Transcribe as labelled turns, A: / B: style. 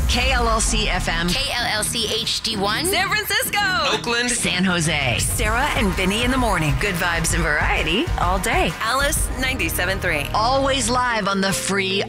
A: KLLC FM.
B: KLLC HD1.
A: San Francisco.
C: Oakland.
A: San Jose.
D: Sarah and Vinny in the morning.
A: Good vibes and variety all day.
D: Alice 97.3.
A: Always live on the free